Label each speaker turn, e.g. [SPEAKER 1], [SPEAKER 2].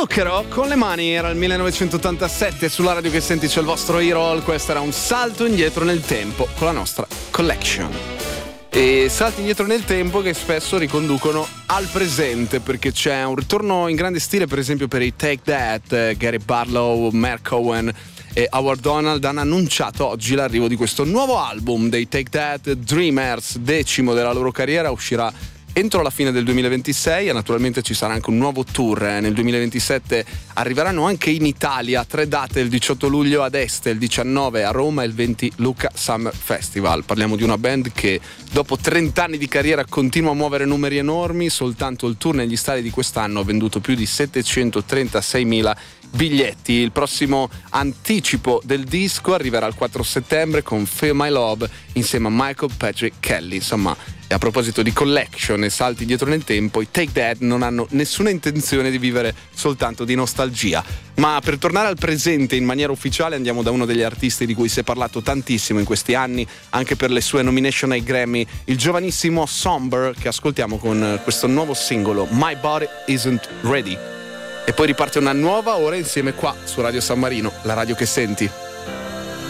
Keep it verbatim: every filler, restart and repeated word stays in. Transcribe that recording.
[SPEAKER 1] Zucchero con le mani, era il millenovecentottantasette, sulla radio che senti c'è il vostro E-Roll. Questo era un salto indietro nel tempo con la nostra collection. E salti indietro nel tempo che spesso riconducono al presente, perché c'è un ritorno in grande stile, per esempio per i Take That. Gary Barlow, Mark Owen e Howard Donald hanno annunciato oggi l'arrivo di questo nuovo album dei Take That, Dreamers, decimo della loro carriera, uscirà entro la fine del duemilaventisei e naturalmente ci sarà anche un nuovo tour. Nel duemilaventisette arriveranno anche in Italia, tre date: il diciotto luglio ad Este, il diciannove a Roma e il venti Lucca Summer Festival. Parliamo di una band che dopo trenta anni di carriera continua a muovere numeri enormi. Soltanto il tour negli stadi di quest'anno ha venduto più di settecentotrentasei biglietti. Il prossimo anticipo del disco arriverà il quattro settembre con Feel My Love insieme a Michael Patrick Kelly. Insomma, e a proposito di collection e salti dietro nel tempo, i Take That non hanno nessuna intenzione di vivere soltanto di nostalgia. Ma per tornare al presente in maniera ufficiale andiamo da uno degli artisti di cui si è parlato tantissimo in questi anni, anche per le sue nomination ai Grammy, il giovanissimo Somber, che ascoltiamo con questo nuovo singolo My Body Isn't Ready. E poi riparte una nuova ora insieme qua su Radio San Marino, la radio che senti.